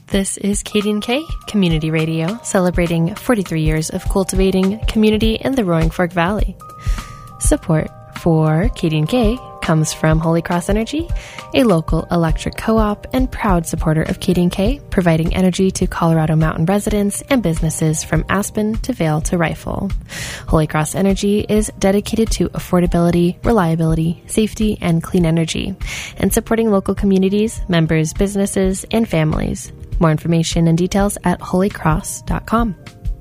This is KDNK Community Radio, celebrating 43 years of cultivating community in the Roaring Fork Valley. Support for KDNK comes from Holy Cross Energy, a local electric co-op and proud supporter of KDNK, providing energy to Colorado Mountain residents and businesses from Aspen to Vail to Rifle. Holy Cross Energy is dedicated to affordability, reliability, safety, and clean energy, and supporting local communities, members, businesses, and families. More information and details at holycross.com.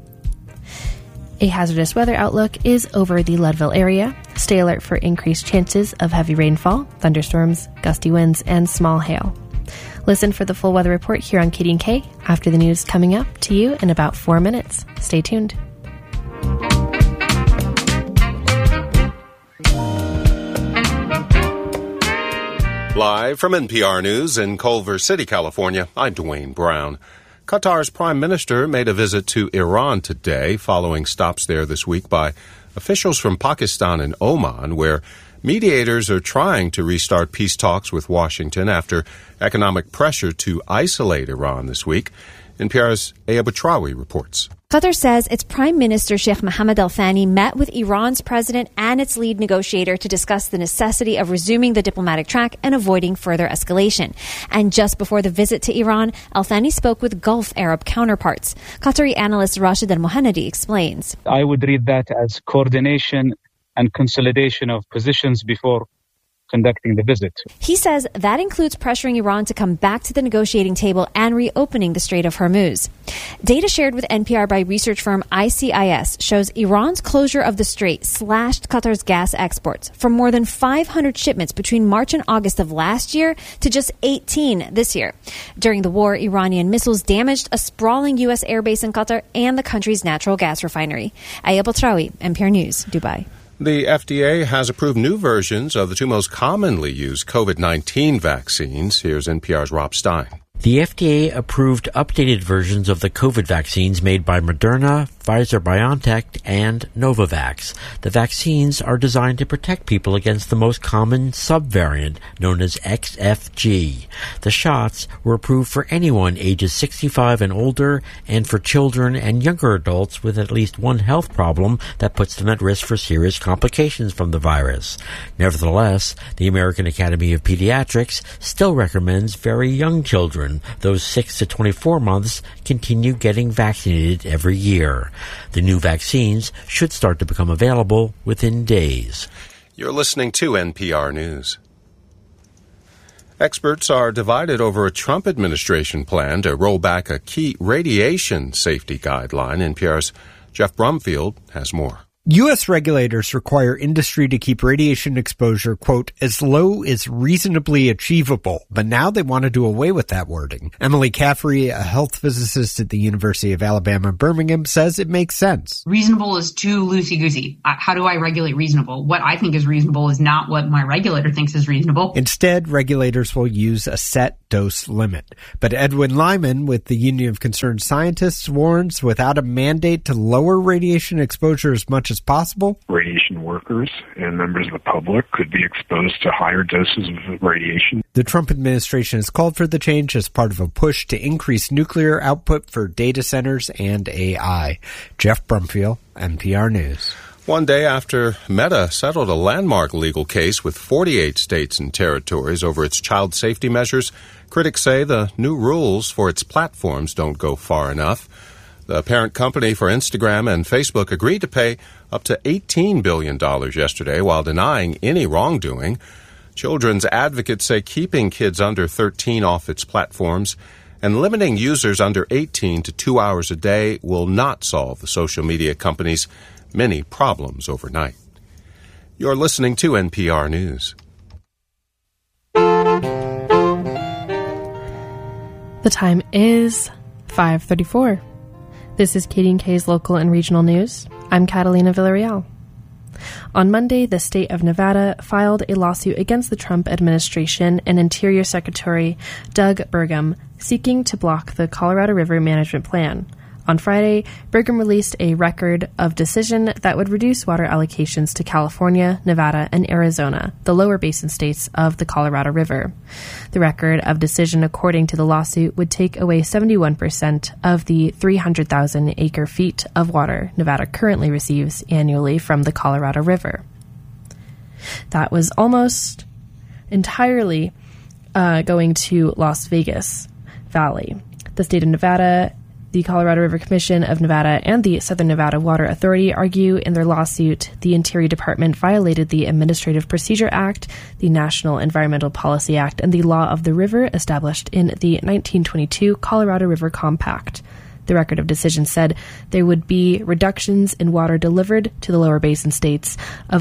A hazardous weather outlook is over the Leadville area. Stay alert for increased chances of heavy rainfall, thunderstorms, gusty winds, and small hail. Listen for the full weather report here on KDNK after the news coming up to you in about 4 minutes. Stay tuned. Live from NPR News in Culver City, California, I'm Dwayne Brown. Qatar's prime minister made a visit to Iran today, following stops there this week by officials from Pakistan and Oman, where mediators are trying to restart peace talks with Washington after economic pressure to isolate Iran this week. NPR's Aya Batrawi reports. Qatar says its Prime Minister Sheikh Mohammed Al Thani met with Iran's president and its lead negotiator to discuss the necessity of resuming the diplomatic track and avoiding further escalation. And just before the visit to Iran, Al Thani spoke with Gulf Arab counterparts. Qatari analyst Rashid Al Mohannadi explains. I would read that as coordination and consolidation of positions before conducting the visit. He says that includes pressuring Iran to come back to the negotiating table and reopening the Strait of Hormuz. Data shared with NPR by research firm ICIS shows Iran's closure of the strait slashed Qatar's gas exports from more than 500 shipments between March and August of last year to just 18 this year. During the war, Iranian missiles damaged a sprawling U.S. airbase in Qatar and the country's natural gas refinery. Aya Batrawi, NPR News, Dubai. The FDA has approved new versions of the two most commonly used COVID-19 vaccines. Here's NPR's Rob Stein. The FDA approved updated versions of the COVID vaccines made by Moderna, Pfizer-BioNTech, and Novavax. The vaccines are designed to protect people against the most common subvariant, known as XFG. The shots were approved for anyone ages 65 and older, and for children and younger adults with at least one health problem that puts them at risk for serious complications from the virus. Nevertheless, the American Academy of Pediatrics still recommends very young children, those 6 to 24 months, continue getting vaccinated every year. The new vaccines should start to become available within days. You're listening to NPR News. Experts are divided over a Trump administration plan to roll back a key radiation safety guideline. NPR's Jeff Brumfield has more. U.S. regulators require industry to keep radiation exposure, quote, as low as reasonably achievable. But now they want to do away with that wording. Emily Caffrey, a health physicist at the University of Alabama, Birmingham, says it makes sense. Reasonable is too loosey-goosey. How do I regulate reasonable? What I think is reasonable is not what my regulator thinks is reasonable. Instead, regulators will use a set dose limit. But Edwin Lyman with the Union of Concerned Scientists warns without a mandate to lower radiation exposure as much as possible, radiation workers and members of the public could be exposed to higher doses of radiation. The Trump administration has called for the change as part of a push to increase nuclear output for data centers and AI. Jeff Brumfield, NPR News. One day after Meta settled a landmark legal case with 48 states and territories over its child safety measures, critics say the new rules for its platforms don't go far enough. The parent company for Instagram and Facebook agreed to pay up to $18 billion yesterday while denying any wrongdoing. Children's advocates say keeping kids under 13 off its platforms and limiting users under 18 to 2 hours a day will not solve the social media company's many problems overnight. You're listening to NPR News. The time is 5:34. This is KDNK's local and regional news. I'm Catalina Villarreal. On Monday, the state of Nevada filed a lawsuit against the Trump administration and Interior Secretary Doug Burgum, seeking to block the Colorado River Management Plan. On Friday, Brigham released a record of decision that would reduce water allocations to California, Nevada, and Arizona, the lower basin states of the Colorado River. The record of decision, according to the lawsuit, would take away 71% of the 300,000 acre-feet of water Nevada currently receives annually from the Colorado River. That was almost entirely going to Las Vegas Valley. The state of Nevada, the Colorado River Commission of Nevada, and the Southern Nevada Water Authority argue in their lawsuit the Interior Department violated the Administrative Procedure Act, the National Environmental Policy Act, and the Law of the River established in the 1922 Colorado River Compact. The record of decision said there would be reductions in water delivered to the lower basin states of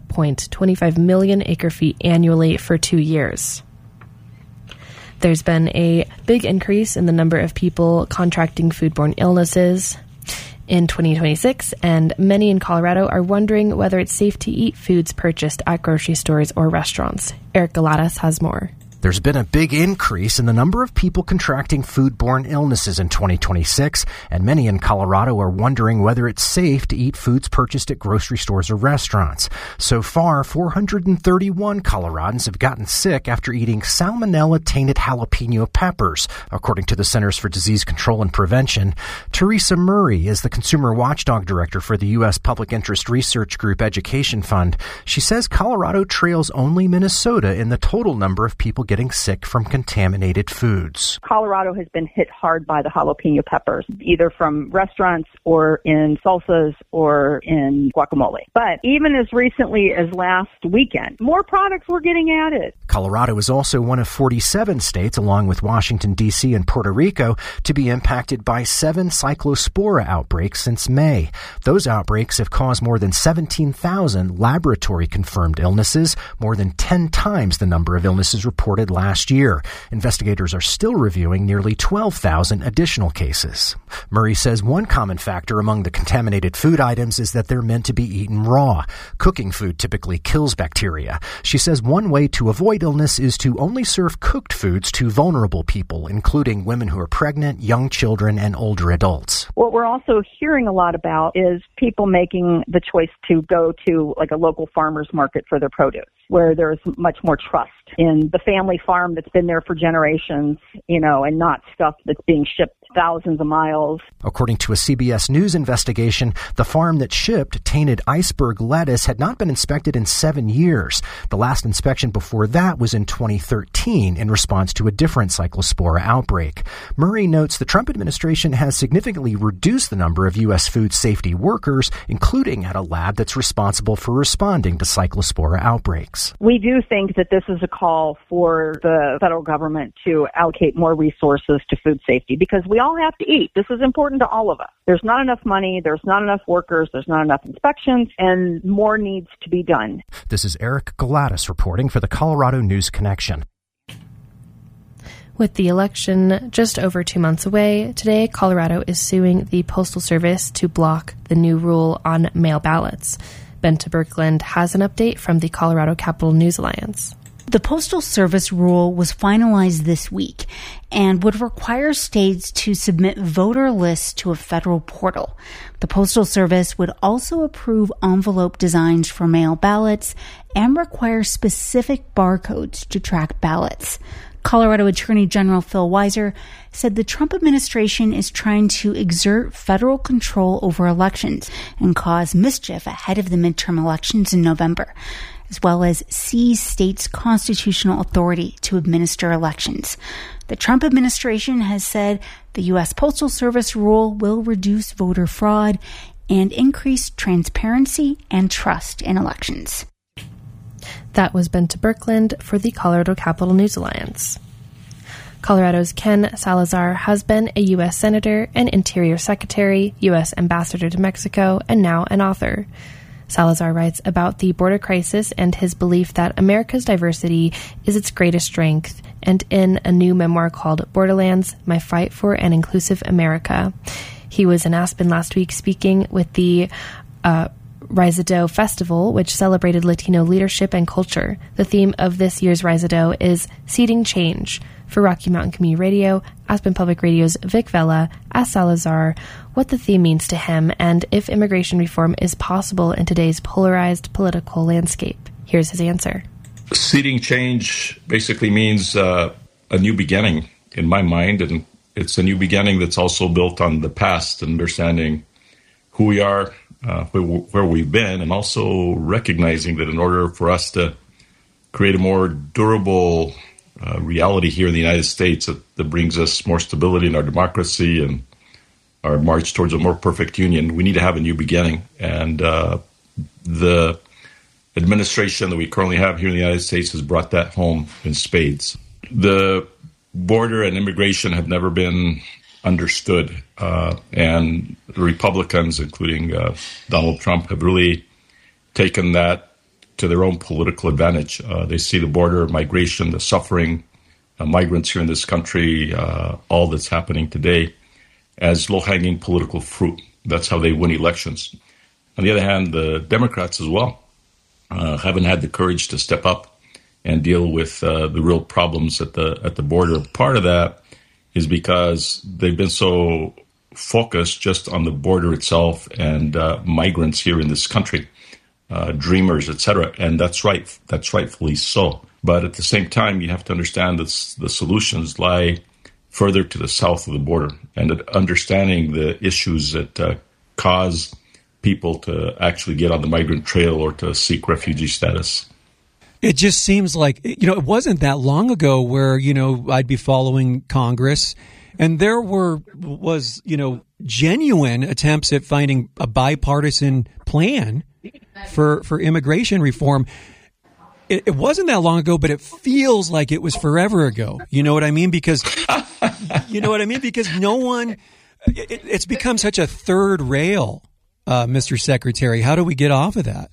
1.25 million acre-feet annually for 2 years. There's been a big increase in the number of people contracting foodborne illnesses in 2026, and many in Colorado are wondering whether it's safe to eat foods purchased at grocery stores or restaurants. Eric Galatas has more. There's been a big increase in the number of people contracting foodborne illnesses in 2026, and many in Colorado are wondering whether it's safe to eat foods purchased at grocery stores or restaurants. So far, 431 Coloradans have gotten sick after eating salmonella-tainted jalapeno peppers, according to the Centers for Disease Control and Prevention. Teresa Murray is the Consumer Watchdog Director for the U.S. Public Interest Research Group Education Fund. She says Colorado trails only Minnesota in the total number of people getting sick from contaminated foods. Colorado has been hit hard by the jalapeno peppers, either from restaurants or in salsas or in guacamole. But even as recently as last weekend, more products were getting added. Colorado is also one of 47 states, along with Washington, D.C. and Puerto Rico, to be impacted by 7 cyclospora outbreaks since May. Those outbreaks have caused more than 17,000 laboratory-confirmed illnesses, more than 10 times the number of illnesses reported last year. Investigators are still reviewing nearly 12,000 additional cases. Murray says one common factor among the contaminated food items is that they're meant to be eaten raw. Cooking food typically kills bacteria. She says one way to avoid illness is to only serve cooked foods to vulnerable people, including women who are pregnant, young children, and older adults. What we're also hearing a lot about is people making the choice to go to like a local farmer's market for their produce, where there's much more trust in the family farm that's been there for generations, and not stuff that's being shipped thousands of miles. According to a CBS News investigation, the farm that shipped tainted iceberg lettuce had not been inspected in 7 years. The last inspection before that was in 2013 in response to a different cyclospora outbreak. Murray notes the Trump administration has significantly reduced the number of U.S. food safety workers, including at a lab that's responsible for responding to cyclospora outbreaks. We do think that this is a call for the federal government to allocate more resources to food safety, because we all have to eat. This is important to all of us. There's not enough money, there's not enough workers, there's not enough inspections, and more needs to be done. This is Eric Galatas reporting for the Colorado News Connection. With the election just over 2 months away, today Colorado is suing the Postal Service to block the new rule on mail ballots. Benta Birkeland has an update from the Colorado Capital News Alliance. The Postal Service rule was finalized this week and would require states to submit voter lists to a federal portal. The Postal Service would also approve envelope designs for mail ballots and require specific barcodes to track ballots. Colorado Attorney General Phil Weiser said the Trump administration is trying to exert federal control over elections and cause mischief ahead of the midterm elections in November, as well as seize states' constitutional authority to administer elections. The Trump administration has said the U.S. Postal Service rule will reduce voter fraud and increase transparency and trust in elections. That was Benta Birkeland for the Colorado Capital News Alliance. Colorado's Ken Salazar has been a U.S. Senator, an Interior Secretary, U.S. Ambassador to Mexico, and now an author. Salazar writes about the border crisis and his belief that America's diversity is its greatest strength, and in a new memoir called Borderlands, My Fight for an Inclusive America. He was in Aspen last week speaking with the Risado Festival, which celebrated Latino leadership and culture. The theme of this year's Risado is Seeding Change. For Rocky Mountain Community Radio, Aspen Public Radio's Vic Vela asked Salazar what the theme means to him and if immigration reform is possible in today's polarized political landscape. Here's his answer. Seeding change basically means a new beginning in my mind, and it's a new beginning that's also built on the past, understanding who we are, where we've been, and also recognizing that in order for us to create a more durable reality here in the United States that brings us more stability in our democracy and our march towards a more perfect union, we need to have a new beginning. And the administration that we currently have here in the United States has brought that home in spades. The border and immigration have never been understood, and the Republicans, including Donald Trump, have really taken that to their own political advantage. They see the border, migration, the suffering, migrants here in this country, all that's happening today as low-hanging political fruit. That's how they win elections. On the other hand, the Democrats as well haven't had the courage to step up and deal with the real problems at the border. Part of that is because they've been so focused just on the border itself and migrants here in this country. Dreamers, etc., and that's right. That's rightfully so. But at the same time, you have to understand that the solutions lie further to the south of the border, and understanding the issues that cause people to actually get on the migrant trail or to seek refugee status. It just seems like, it wasn't that long ago where, I'd be following Congress and there was genuine attempts at finding a bipartisan plan for immigration reform. It wasn't that long ago, but it feels like it was forever ago. You know what I mean? Because no one, it's become such a third rail, Mr. Secretary. How do we get off of that?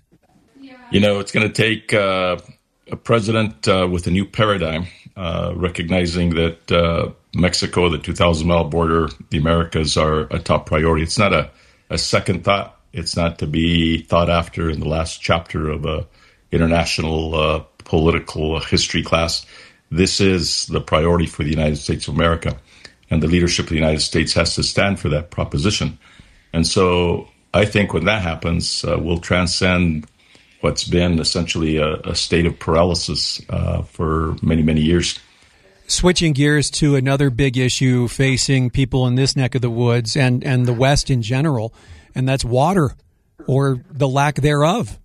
It's going to take a president with a new paradigm, recognizing that Mexico, the 2,000-mile border, the Americas are a top priority. It's not a second thought. It's not to be thought after in the last chapter of a international political history class. This is the priority for the United States of America, and the leadership of the United States has to stand for that proposition. And so I think when that happens, we'll transcend what's been essentially a state of paralysis for many, many years. Switching gears to another big issue facing people in this neck of the woods and the West in general, and that's water, or the lack thereof.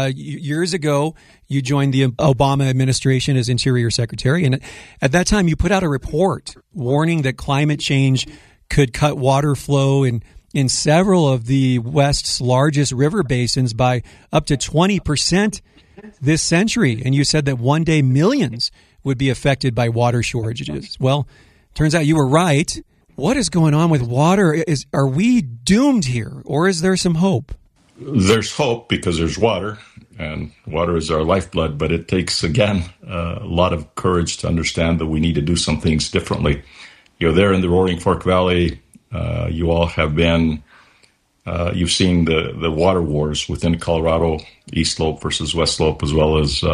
Years ago, you joined the Obama administration as Interior Secretary, and at that time you put out a report warning that climate change could cut water flow in several of the West's largest river basins by up to 20% this century. And you said that one day millions would be affected by water shortages. Well, turns out you were right. What is going on with water? Are we doomed here, or is there some hope? There's hope because there's water, and water is our lifeblood, but it takes, again, a lot of courage to understand that we need to do some things differently. There in the Roaring Fork Valley, you all have been, you've seen the water wars within Colorado, East Slope versus West Slope, as well as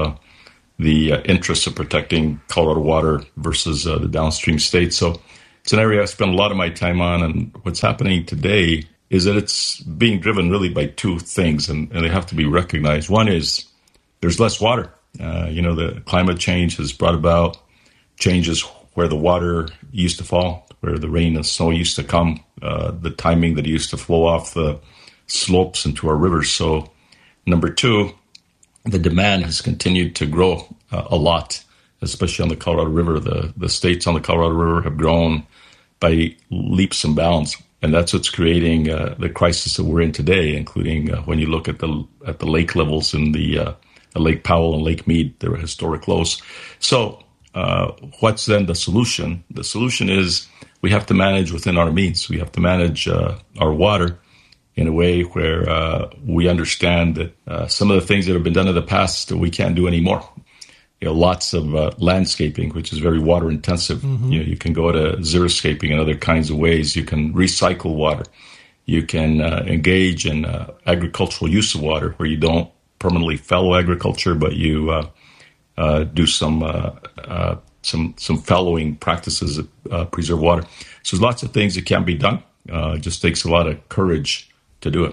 the interests of protecting Colorado water versus the downstream states. So it's an area I spend a lot of my time on, and what's happening today is that it's being driven really by two things, and they have to be recognized. One is there's less water. The climate change has brought about changes where the water used to fall, where the rain and snow used to come, the timing that it used to flow off the slopes into our rivers. So, number two, the demand has continued to grow a lot, especially on the Colorado River. The states on the Colorado River have grown by leaps and bounds, and that's what's creating the crisis that we're in today, including when you look at the lake levels in the Lake Powell and Lake Mead. They're at historic lows. So what's then the solution? The solution is we have to manage within our means. We have to manage our water in a way where we understand that some of the things that have been done in the past we can't do anymore. Lots of landscaping, which is very water intensive. Mm-hmm. You can go to xeriscaping and other kinds of ways. You can recycle water. You can engage in agricultural use of water, where you don't permanently fallow agriculture, but you do some fallowing practices that preserve water. So there's lots of things that can be done. It just takes a lot of courage to do it.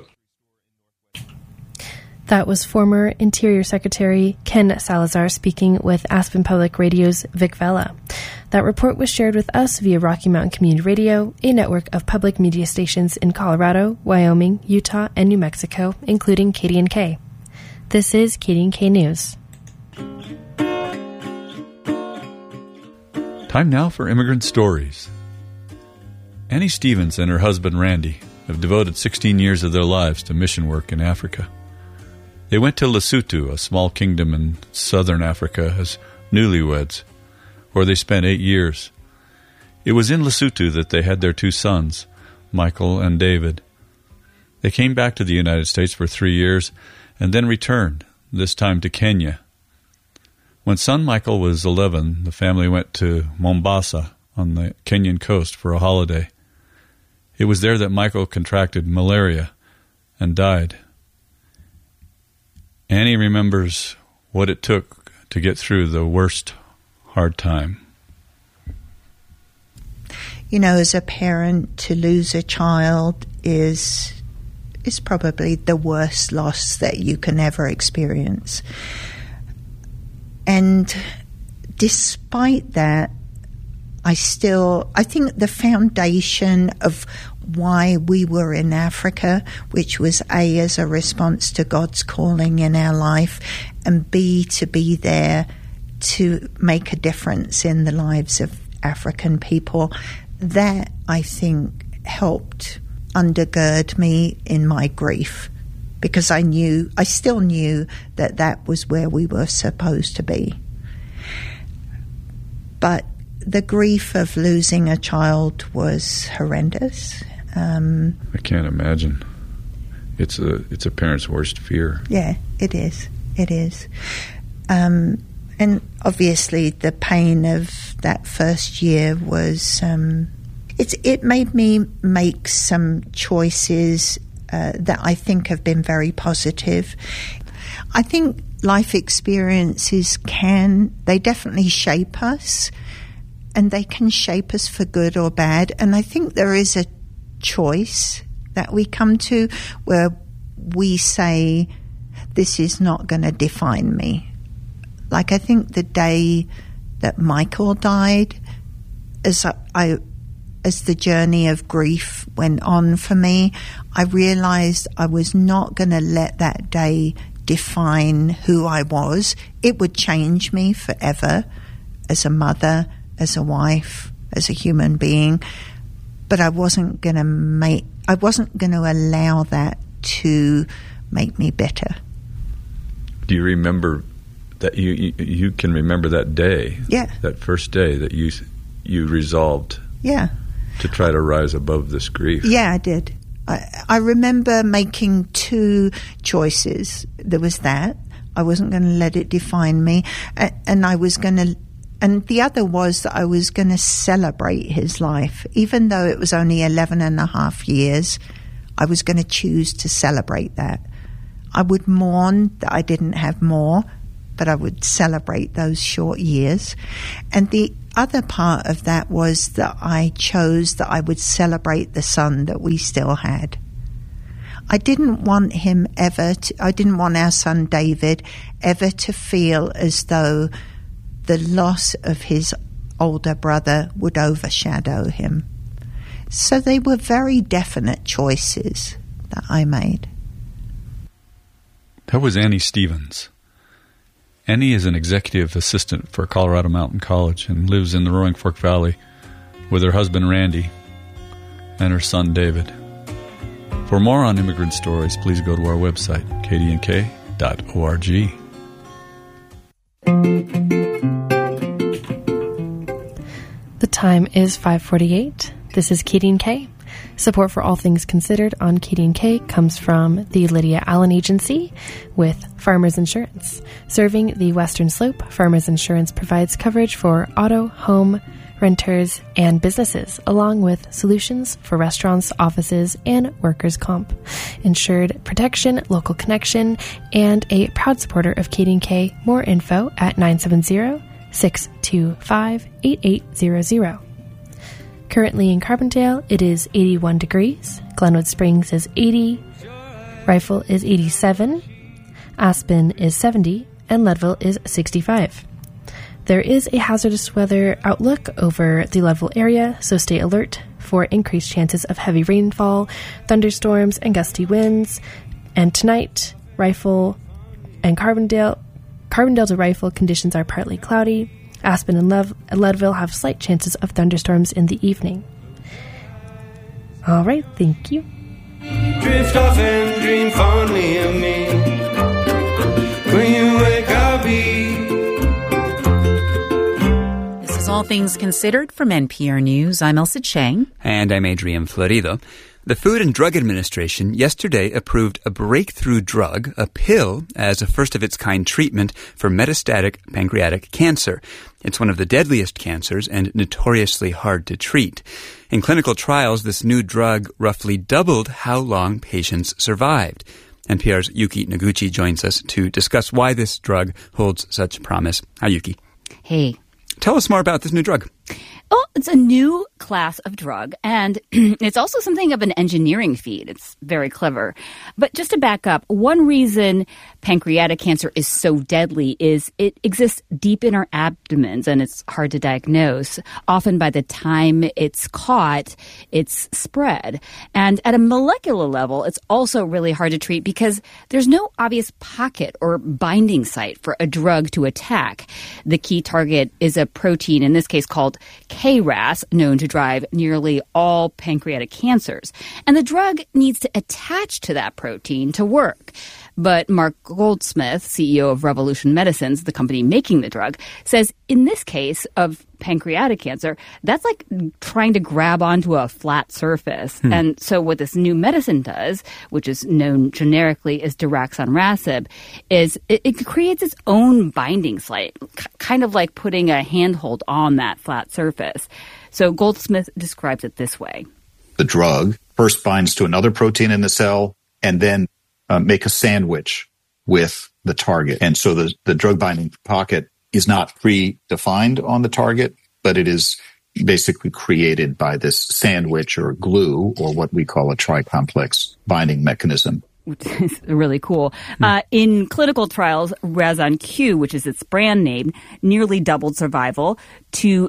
That was former Interior Secretary Ken Salazar speaking with Aspen Public Radio's Vic Vela. That report was shared with us via Rocky Mountain Community Radio, a network of public media stations in Colorado, Wyoming, Utah, and New Mexico, including KDNK. This is KDNK News. Time now for Immigrant Stories. Annie Stevens and her husband Randy have devoted 16 years of their lives to mission work in Africa. They went to Lesotho, a small kingdom in southern Africa, as newlyweds, where they spent 8 years. It was in Lesotho that they had their 2 sons, Michael and David. They came back to the United States for 3 years and then returned, this time to Kenya. When son Michael was 11, the family went to Mombasa on the Kenyan coast for a holiday. It was there that Michael contracted malaria and died. Annie remembers what it took to get through the worst hard time. You know, as a parent, to lose a child is probably the worst loss that you can ever experience. And despite that, I think the foundation of why we were in Africa, which was A, as a response to God's calling in our life, and B, to be there to make a difference in the lives of African people, that I think helped undergird me in my grief, because I still knew that was where we were supposed to be. But the grief of losing a child was horrendous. I can't imagine. It's a parent's worst fear. Yeah, it is. It is. And obviously the pain of that first year was... It made me make some choices that I think have been very positive. I think life experiences they definitely shape us, and they can shape us for good or bad. And I think there is a choice that we come to where we say, this is not going to define me. Like, I think the day that Michael died, as the journey of grief went on for me, I realized I was not going to let that day define who I was. It would change me forever as a mother, as a wife, as a human being, but I wasn't going to allow that to make me bitter. Do you remember that you can remember that day? Yeah. That first day that you resolved. Yeah. To try to rise above this grief. Yeah, I did. I remember making 2 choices. There was that. I wasn't going to let it define me. And the other was that I was going to celebrate his life. Even though it was only 11 and a half years, I was going to choose to celebrate that. I would mourn that I didn't have more, but I would celebrate those short years. And the other part of that was that I chose that I would celebrate the son that we still had. I didn't want I didn't want our son David ever to feel as though the loss of his older brother would overshadow him. So they were very definite choices that I made. That was Annie Stevens. Annie is an executive assistant for Colorado Mountain College and lives in the Roaring Fork Valley with her husband Randy and her son David. For more on immigrant stories, please go to our website, kdnk.org. The time is 5:48. This is KDNK. Support for All Things Considered on KDNK comes from the Lydia Allen Agency with Farmers Insurance. Serving the Western Slope, Farmers Insurance provides coverage for auto, home, renters, and businesses, along with solutions for restaurants, offices, and workers' comp. Insured protection, local connection, and a proud supporter of KDNK. More info at 970-625-8800. Currently in Carbondale, it is 81 degrees. Glenwood Springs is 80. Rifle is 87. Aspen is 70. And Leadville is 65. There is a hazardous weather outlook over the Leadville area, so stay alert for increased chances of heavy rainfall, thunderstorms, and gusty winds. And tonight, Rifle and Carbondale to Rifle conditions are partly cloudy. Aspen and Leadville have slight chances of thunderstorms in the evening. All right, thank you. Drift off and dream fondly of me. When you wake, I'll be. This is All Things Considered from NPR News. I'm Elsa Chang. And I'm Adrian Florido. The Food and Drug Administration yesterday approved a breakthrough drug, a pill, as a first-of-its-kind treatment for metastatic pancreatic cancer. It's one of the deadliest cancers and notoriously hard to treat. In clinical trials, this new drug roughly doubled how long patients survived. NPR's Yuki Noguchi joins us to discuss why this drug holds such promise. Hi, Yuki. Hey. Tell us more about this new drug. Well, it's a new class of drug, and it's also something of an engineering feat. It's very clever. But just to back up, one reason pancreatic cancer is so deadly is it exists deep in our abdomens, and it's hard to diagnose. Often by the time it's caught, it's spread. And at a molecular level, it's also really hard to treat because there's no obvious pocket or binding site for a drug to attack. The key target is a protein, in this case called KRAS, known to drive nearly all pancreatic cancers. And the drug needs to attach to that protein to work. But Mark Goldsmith, CEO of Revolution Medicines, the company making the drug, says in this case of pancreatic cancer, that's like trying to grab onto a flat surface. And so what this new medicine does, which is known generically as daraxonrasib, is it creates its own binding site, kind of like putting a handhold on that flat surface. So Goldsmith describes it this way. The drug first binds to another protein in the cell and then make a sandwich with the target. And so the drug binding pocket is not predefined on the target, but it is basically created by this sandwich or glue, or what we call a tricomplex binding mechanism. Which is really cool. In clinical trials, Razon-Q, which is its brand name, nearly doubled survival to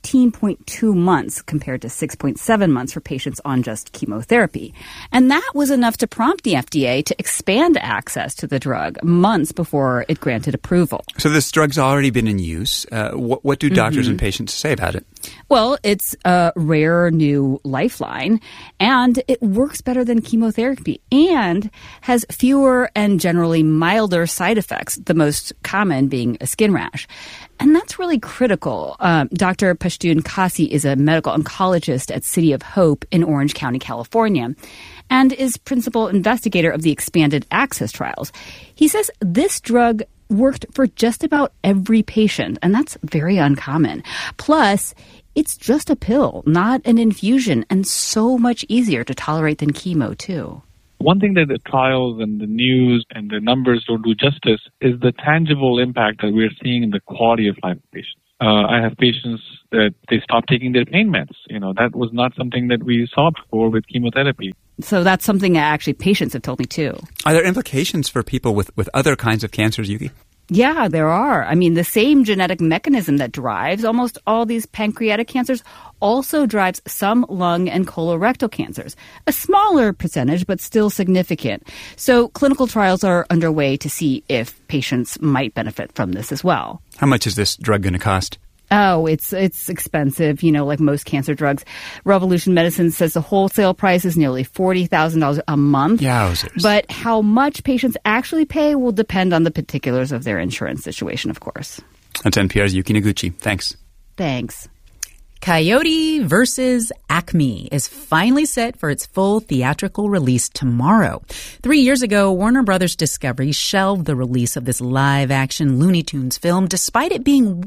13.2 months compared to 6.7 months for patients on just chemotherapy. And that was enough to prompt the FDA to expand access to the drug months before it granted approval. So this drug's already been in use. What do doctors and patients say about it? Well, it's a rare new lifeline, and it works better than chemotherapy and has fewer and generally milder side effects, the most common being a skin rash. And that's really critical. Dr. Pashtun Kasi is a medical oncologist at City of Hope in Orange County, California, and is principal investigator of the expanded access trials. He says this drug worked for just about every patient, and that's very uncommon. Plus, it's just a pill, not an infusion, and so much easier to tolerate than chemo, too. One thing that the trials and the news and the numbers don't do justice is the tangible impact that we're seeing in the quality of life of patients. I have patients that they stopped taking their pain meds. That was not something that we saw before with chemotherapy. So that's something that actually patients have told me, too. Are there implications for people with other kinds of cancers, Yuki? Yeah, there are. I mean, the same genetic mechanism that drives almost all these pancreatic cancers also drives some lung and colorectal cancers. A smaller percentage, but still significant. So clinical trials are underway to see if patients might benefit from this as well. How much is this drug going to cost? Oh, it's expensive, like most cancer drugs. Revolution Medicine says the wholesale price is nearly $40,000 a month. Yowzers. But how much patients actually pay will depend on the particulars of their insurance situation, of course. That's NPR's Yuki Noguchi. Thanks. Thanks. Coyote vs. Acme is finally set for its full theatrical release tomorrow. 3 years ago, Warner Brothers Discovery shelved the release of this live-action Looney Tunes film despite it being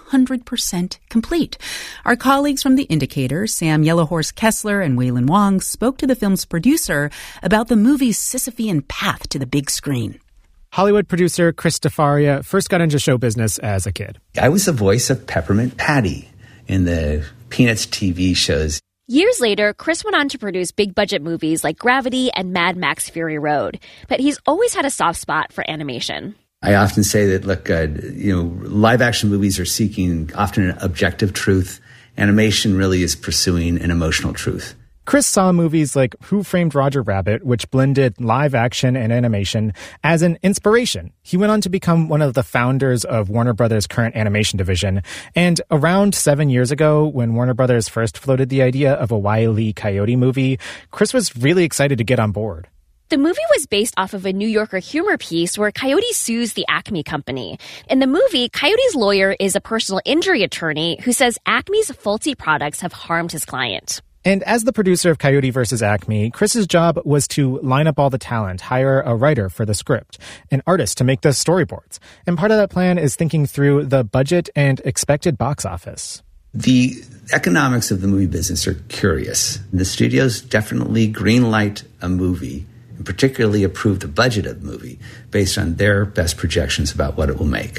100% complete. Our colleagues from The Indicator, Sam Yellowhorse Kessler and Waylon Wong, spoke to the film's producer about the movie's Sisyphean path to the big screen. Hollywood producer Chris DeFaria first got into show business as a kid. I was the voice of Peppermint Patty in the Peanuts TV shows. Years later, Chris went on to produce big-budget movies like Gravity and Mad Max Fury Road, but he's always had a soft spot for animation. I often say that, look, live-action movies are seeking often an objective truth. Animation really is pursuing an emotional truth. Chris saw movies like Who Framed Roger Rabbit, which blended live action and animation, as an inspiration. He went on to become one of the founders of Warner Brothers' current animation division. And around 7 years ago, when Warner Brothers first floated the idea of a Wile E. Coyote movie, Chris was really excited to get on board. The movie was based off of a New Yorker humor piece where Coyote sues the Acme company. In the movie, Coyote's lawyer is a personal injury attorney who says Acme's faulty products have harmed his client. And as the producer of Coyote vs. Acme, Chris's job was to line up all the talent, hire a writer for the script, an artist to make the storyboards. And part of that plan is thinking through the budget and expected box office. The economics of the movie business are curious. The studios definitely greenlight a movie, and particularly approve the budget of the movie based on their best projections about what it will make.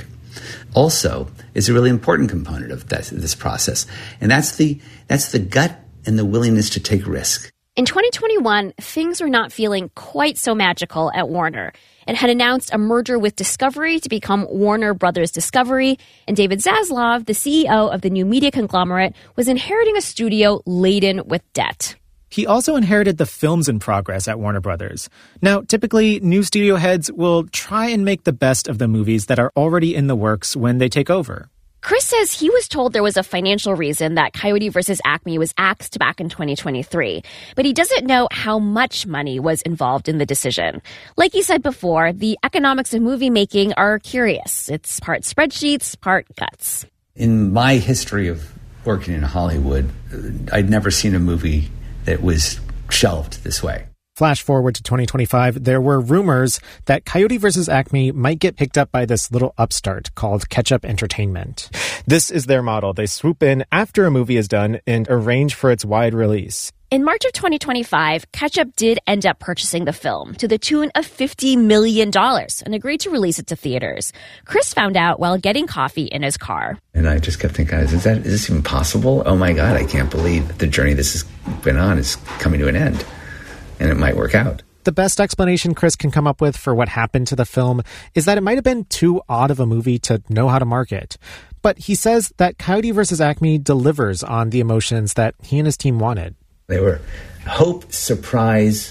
Also, is a really important component of this process, and that's the gut and the willingness to take risk. In 2021, things were not feeling quite so magical at Warner. It had announced a merger with Discovery to become Warner Brothers Discovery, and David Zaslav, the CEO of the new media conglomerate, was inheriting a studio laden with debt. He also inherited the films in progress at Warner Brothers. Now, typically, new studio heads will try and make the best of the movies that are already in the works when they take over. Chris says he was told there was a financial reason that Coyote vs. Acme was axed back in 2023, but he doesn't know how much money was involved in the decision. Like he said before, the economics of movie making are curious. It's part spreadsheets, part guts. In my history of working in Hollywood, I'd never seen a movie that was shelved this way. Flash forward to 2025, there were rumors that Coyote vs. Acme might get picked up by this little upstart called Ketchup Entertainment. This is their model. They swoop in after a movie is done and arrange for its wide release. In March of 2025, Ketchup did end up purchasing the film to the tune of $50 million and agreed to release it to theaters. Chris found out while getting coffee in his car. And I just kept thinking, is this even possible? Oh my God, I can't believe the journey this has been on is coming to an end. And it might work out. The best explanation Chris can come up with for what happened to the film is that it might have been too odd of a movie to know how to market. But he says that Coyote vs. Acme delivers on the emotions that he and his team wanted. They were hope, surprise,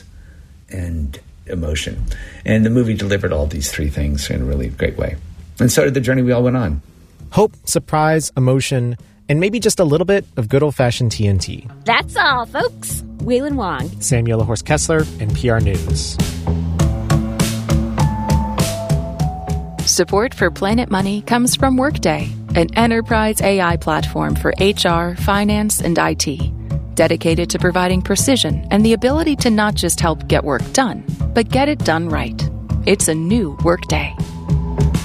and emotion. And the movie delivered all these three things in a really great way. And so did the journey we all went on. Hope, surprise, emotion, and maybe just a little bit of good old-fashioned TNT. That's all, folks. Waylon Wong, Sam Yellowhorse Kessler, NPR News. Support for Planet Money comes from Workday, an enterprise AI platform for HR, finance, and IT, dedicated to providing precision and the ability to not just help get work done, but get it done right. It's a new Workday.